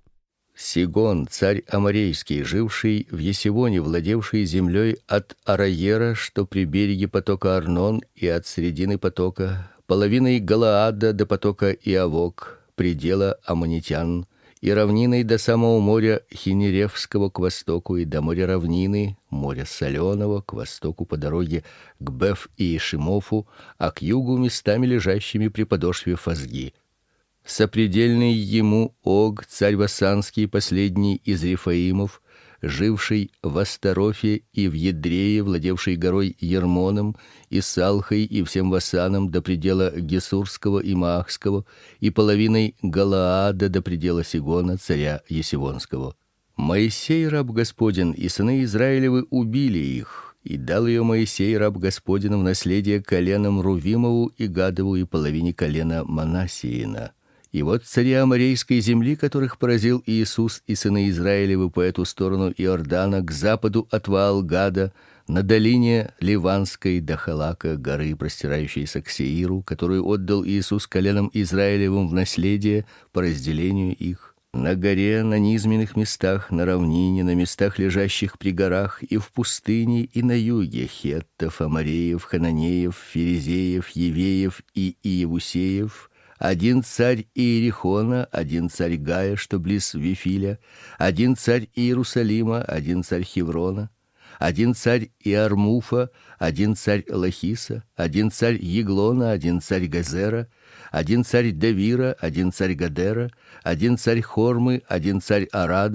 Сигон, царь аморейский, живший в Есивоне, владевший землей от Араера, что при береге потока Арнон, и от средины потока, половиной Галаада до потока Иавок, предела аммонитян, и равниной до самого моря Хинеревского к востоку, и до моря равнины, моря Соленого, к востоку по дороге к Беф и Ишимофу, а к югу местами лежащими при подошве Фазги. Сопредельный ему Ог, царь Васанский, последний из Рефаимов, живший в Астарофе и в Едрее, владевший горой Ермоном и Салхой и всем Васаном до предела Гесурского и Маахского и половиной Галаада до предела Сигона, царя Есивонского. Моисей, раб Господень, и сыны Израилевы убили их, и дал ее Моисей, раб Господень, в наследие коленам Рувимову и Гадову и половине колена Манассиина. И вот цари аморейской земли, которых поразил Иисус и сыны Израилевы по эту сторону Иордана, к западу от Ваал-Гада, на долине Ливанской до Халака, горы, простирающейся к Сеиру, которую отдал Иисус коленам Израилевым в наследие по разделению их, на горе, на низменных местах, на равнине, на местах, лежащих при горах, и в пустыне, и на юге, хеттов, амореев, хананеев, ферезеев, евеев и иевусеев, один царь Иерихона, один царь Гая, что близ Вифиля, один царь Иерусалима, один царь Хеврона, один царь Иармуфа, один царь Лахиса, один царь Еглона, один царь Газера, один царь Давира, один царь Гадера, один царь Хормы, один царь Арада,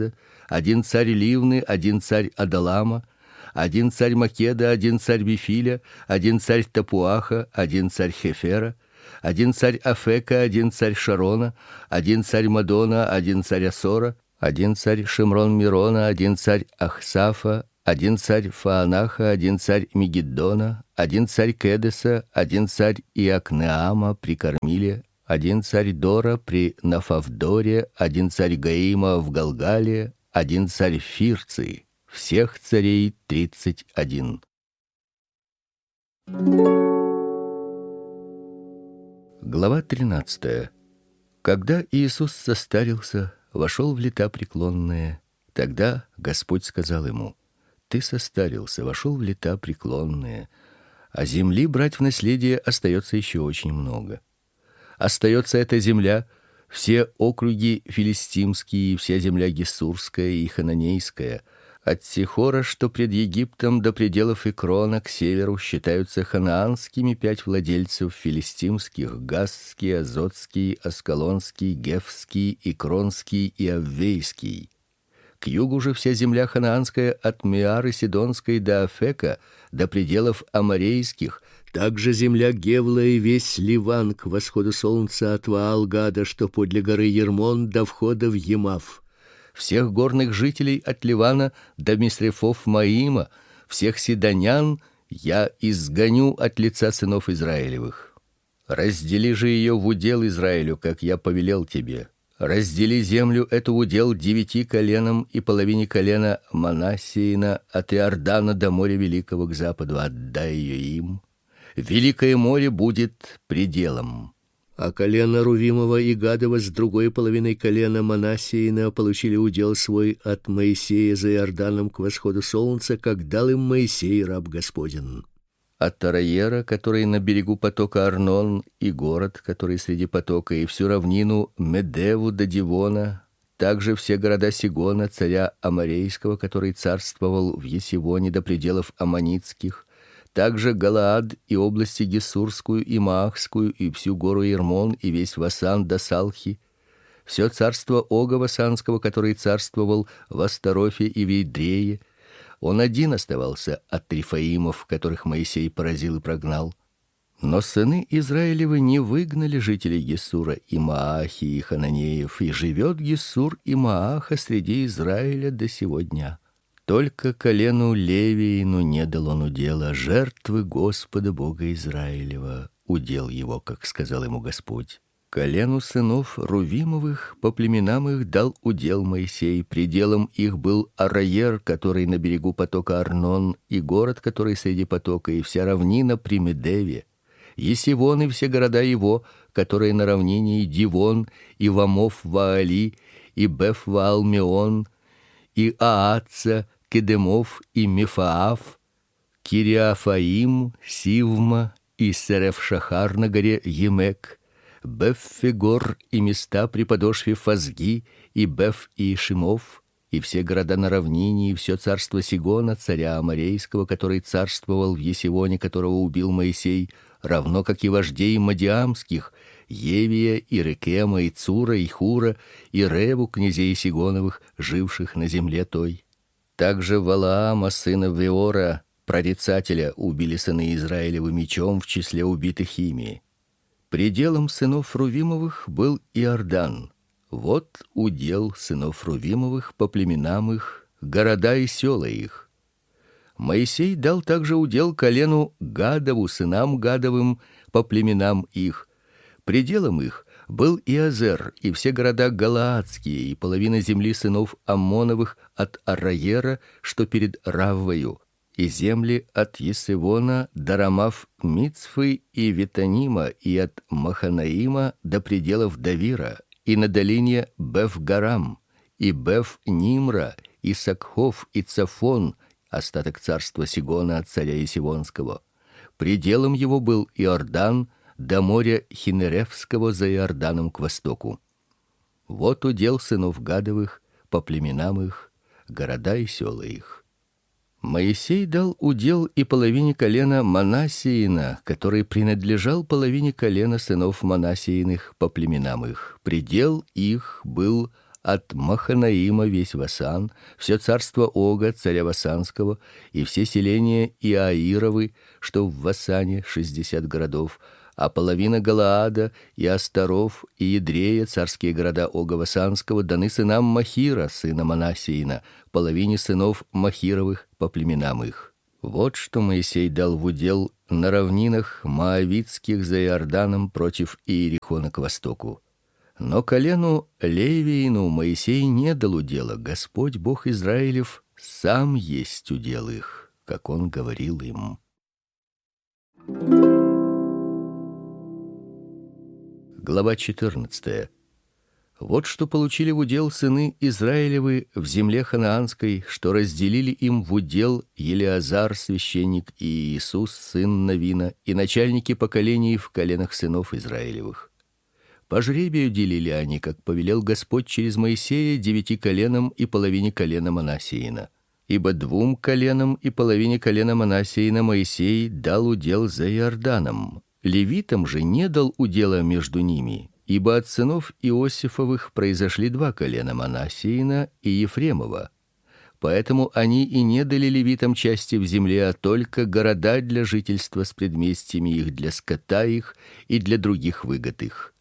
один царь Ливны, один царь Адалама, один царь Македа, один царь Вифиля, один царь Тапуаха, один царь Хефера, один царь Афека, один царь Шарона, один царь Мадона, один царь Асора, один царь Шимрон-Мирона, один царь Ахсафа, один царь Фаанаха, один царь Мегиддона, один царь Кедеса, один царь Иакнеама при Кармиле, один царь Дора при Нафавдоре, один царь Гаима в Галгале, один царь Фирции. Всех царей тридцать один. Глава тринадцатая. Когда Иисус состарился, вошел в лета преклонные, тогда Господь сказал ему: Ты состарился, вошел в лета преклонные, а земли брать в наследие остается еще очень много. Остается эта земля, все округи филистимские, вся земля гессурская и хананейская, от Сихора, что пред Египтом, до пределов Икрона к северу считаются ханаанскими пять владельцев филистимских: Газский, Азотский, Аскалонский, Гефский, Икронский и Аввейский. К югу же вся земля ханаанская от Миары Сидонской до Афека, до пределов аморейских, также земля Гевла и весь Ливан к восходу солнца от Ваал-Гада, что подле горы Ермон, до входа в Емав. Всех горных жителей от Ливана до Мисрефов Маима, всех сидонян я изгоню от лица сынов Израилевых. Раздели же ее в удел Израилю, как я повелел тебе. Раздели землю эту в удел девяти коленам и половине колена Манассеина от Иордана до моря великого к западу, отдай ее им. Великое море будет пределом. А колено Рувимова и Гадова с другой половиной колена Манассеина получили удел свой от Моисея за Иорданом к восходу солнца, как дал им Моисей раб Господень. От Араера, который на берегу потока Арнон, и город, который среди потока, и всю равнину Медеву до Дивона, также все города Сигона, царя Аморейского, который царствовал в Есивоне, до пределов Аммонитских, также Галаад и области Гессурскую и Маахскую, и всю гору Ермон, и весь Васан до Салхи, все царство Ога Васанского, который царствовал в Астарофе и в Идрее. Он один оставался от Трифаимов, которых Моисей поразил и прогнал. Но сыны Израилевы не выгнали жителей Гессура и Маахи и Хананеев, и живет Гессур и Мааха среди Израиля до сего дня. Только колену Левиину не дал он удела, жертвы Господа Бога Израилева, удел его, как сказал ему Господь. Колену сынов Рувимовых по племенам их дал удел Моисей, пределом их был Араер, который на берегу потока Арнон, и город, который среди потока, и вся равнина при Медеве, Есивон и все города его, которые на равнине, и Дивон, и Вамов Ваали, и Беф-Ваалмеон, и Ааца, Кедемов и Мефаав, Кириафаим, Сивма и Сереф-Шахар на горе Емек, Беф-Фегор и места при подошве Фазги, и Беф и Шимов, и все города на равнине, и все царство Сигона, царя Аморейского, который царствовал в Есивоне, которого убил Моисей, равно как и вождей мадиамских, Евия и Рекема и Цура и Хура и Реву, князей Сигоновых, живших на земле той. Также Валаама, сына Веора, прорицателя, убили сыны Израилевы мечом в числе убитых ими. Пределом сынов Рувимовых был Иордан. Вот удел сынов Рувимовых по племенам их, города и села их. Моисей дал также удел колену Гадову, сынам Гадовым, по племенам их. Пределом их был Иазер и все города галаадские, и половина земли сынов Аммоновых от Араера, что перед Раввою, и земли от Есивона до Рамав Мицфы и Ветанима, и от Маханаима до пределов Давира, и на долине Беф-Гарам, и Беф-Нимра, и Сакхов, и Цафон, остаток царства Сигона от царя Есивонского. Пределом его был Иордан до моря Хинеревского за Иорданом к востоку. Вот удел сынов Гадовых по племенам их, города и села их. Моисей дал удел и половине колена Манассеина, который принадлежал половине колена сынов Манассеиных по племенам их. Предел их был от Маханаима весь Васан, все царство Ога, царя Васанского, и все селения Иаировы, что в Васане, шестьдесят городов, а половина Галаада и Астаров и Едрея, царские города Ога Васанского, даны сынам Махира, сына Манассиина, половине сынов Махировых по племенам их. Вот что Моисей дал в удел на равнинах моавитских за Иорданом против Иерихона к востоку. Но колену Левиину Моисей не дал удела. Господь Бог Израилев сам есть удел их, как он говорил им. Глава четырнадцатая. Вот что получили в удел сыны Израилевы в земле ханаанской, что разделили им в удел Елеазар священник и Иисус сын Навина и начальники поколений в коленах сынов Израилевых. По жребию делили они, как повелел Господь через Моисея, девяти коленам и половине колена Манассиина. Ибо двум коленам и половине колена Манассиина Моисей дал удел за Иорданом. Левитам же не дал удела между ними, ибо от сынов Иосифовых произошли два колена Манассиина и Ефремова. Поэтому они и не дали левитам части в земле, а только города для жительства с предместьями их, для скота их и для других выгод их.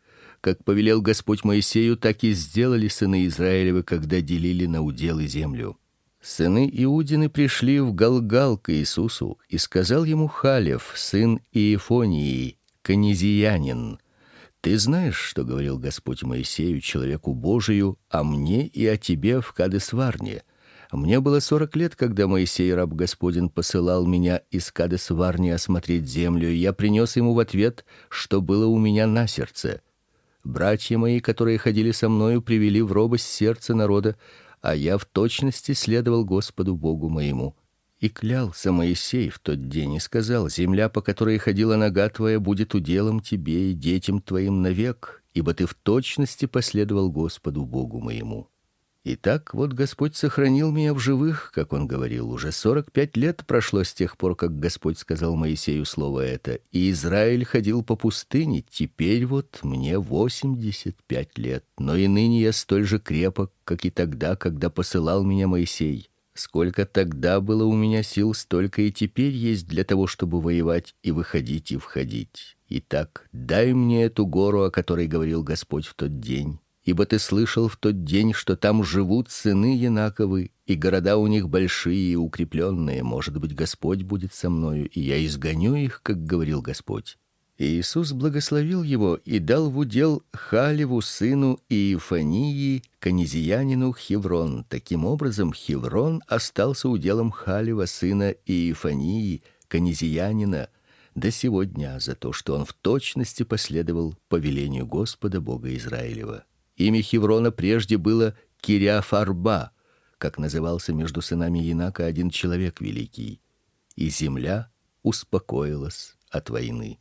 Как повелел Господь Моисею, так и сделали сыны Израилевы, когда делили на уделы землю. Сыны Иудины пришли в Галгал к Иисусу, и сказал ему Халев, сын Иефонии, канизиянин: «Ты знаешь, что говорил Господь Моисею, человеку Божию, о мне и о тебе в Кадес-Варне. Мне было сорок лет, когда Моисей, раб Господень, посылал меня из Кадес-Варни осмотреть землю, и я принес ему в ответ, что было у меня на сердце. Братья мои, которые ходили со мною, привели в робость сердце народа, а я в точности следовал Господу Богу моему. И клялся Моисей в тот день и сказал: земля, по которой ходила нога твоя, будет уделом тебе и детям твоим навек, ибо ты в точности последовал Господу Богу моему. Итак, вот Господь сохранил меня в живых, как он говорил. Уже сорок пять лет прошло с тех пор, как Господь сказал Моисею слово это, и Израиль ходил по пустыне. Теперь вот мне восемьдесят пять лет, но и ныне я столь же крепок, как и тогда, когда посылал меня Моисей. Сколько тогда было у меня сил, столько и теперь есть для того, чтобы воевать и выходить и входить. Итак, дай мне эту гору, о которой говорил Господь в тот день. Ибо ты слышал в тот день, что там живут сыны Янаковы, и города у них большие и укрепленные. Может быть, Господь будет со мною, и я изгоню их, как говорил Господь». И Иисус благословил его и дал в удел Халеву сыну Иефонии, канизиянину, Хеврон. Таким образом, Хеврон остался уделом Халева сына Иефонии, канизиянина, до сего дня, за то, что он в точности последовал повелению Господа Бога Израилева. Имя Хеврона прежде было Кириаф-Арба, как назывался между сынами Янака один человек великий. И земля успокоилась от войны.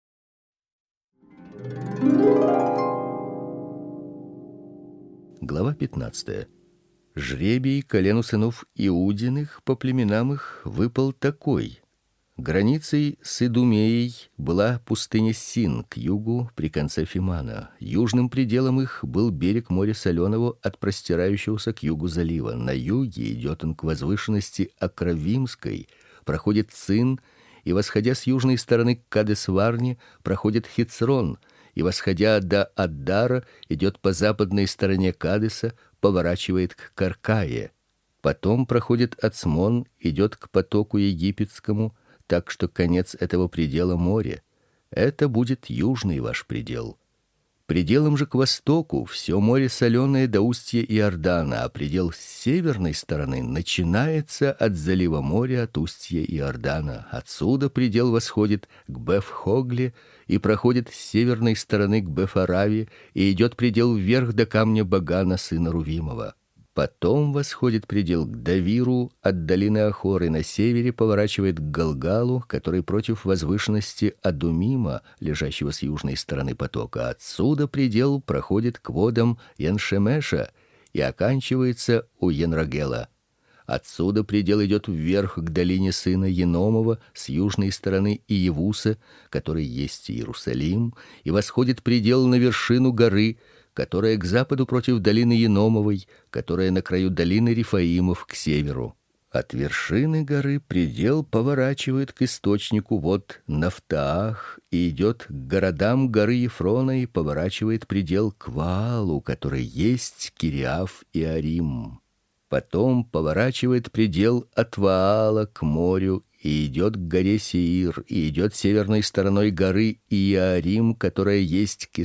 Глава пятнадцатая. Жребий колену сынов Иудиных по племенам их выпал такой: границей с Идумеей была пустыня Син к югу при конце Фимана. Южным пределом их был берег моря Соленого от простирающегося к югу залива. На юге идет он к возвышенности Акравимской, проходит Цин, и, восходя с южной стороны к Кадес-Варне, проходит Хицрон, и, восходя до Аддара, идет по западной стороне Кадеса, поворачивает к Каркае. Потом проходит Ацмон, идет к потоку египетскому, так что конец этого предела море. Это будет южный ваш предел. Пределом же к востоку все море Соленое до устья Иордана, а предел с северной стороны начинается от залива моря от устья Иордана. Отсюда предел восходит к Беф-Хогле и проходит с северной стороны к Беф-Араве и идет предел вверх до камня Багана сына Рувимова. Потом восходит предел к Давиру, от долины Ахоры на севере поворачивает к Галгалу, который против возвышенности Адумима, лежащего с южной стороны потока. Отсюда предел проходит к водам Яншемеша и оканчивается у Енрогела. Отсюда предел идет вверх к долине сына Еномова с южной стороны Иевуса, который есть Иерусалим, и восходит предел на вершину горы которая к западу против долины Еномовой, которая на краю долины Рифаимов к северу. От вершины горы предел поворачивает к источнику вод Нафтаах и идет к городам горы Ефрона и поворачивает предел к Ваалу, который есть Кириаф и Арим. Потом поворачивает предел от Ваала к морю и идет к горе Сеир, и идет северной стороной горы Иарим, которая есть к